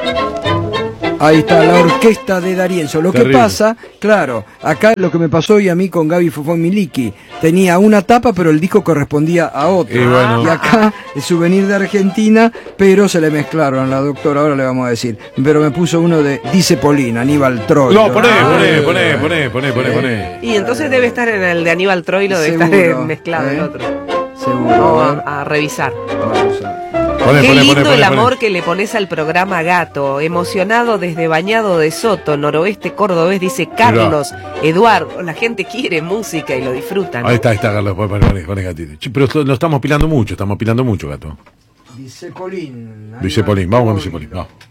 Ahí está la orquesta de D'Arienzo. Lo Terrible. que pasa, claro, acá lo que me pasó hoy a mí con Gaby Fofón Miliki, tenía una tapa pero el disco correspondía a otro. Y bueno. Y acá el souvenir de Argentina, pero se le mezclaron a la doctora, ahora le vamos a decir. Pero me puso uno de Dice Polina, Aníbal Troilo. No, poné. Y entonces debe estar en el de Aníbal Troilo, debe estar Seguro, mezclado el otro. Seguro. Vamos a revisar. Vamos a... Qué lindo el amor que le pones al programa, Gato. Emocionado desde Bañado de Soto, noroeste cordobés, dice Carlos, Eduardo. La gente quiere música y lo disfrutan. Ahí está, Carlos, poné gatito. Pero lo estamos pilando mucho, Gato. Dice Polín. Dice Polín, vamos con Dice Polín, vamos.